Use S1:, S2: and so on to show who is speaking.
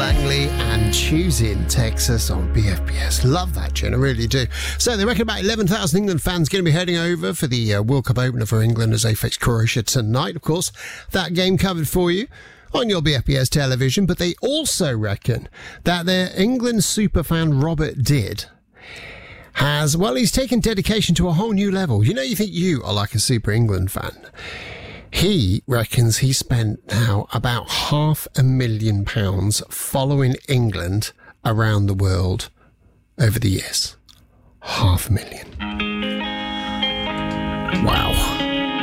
S1: Langley and Choosing Texas on BFBS. Love that tune, I really do. So they reckon about 11,000 England fans going to be heading over for the World Cup opener for England as they face Croatia tonight. Of course, that game covered for you on your BFBS television, but they also reckon that their England superfan Robert Didd he's taken dedication to a whole new level. You know, you think you are like a super England fan. He reckons he spent now about £500,000 following England around the world over the years. £500,000. Wow.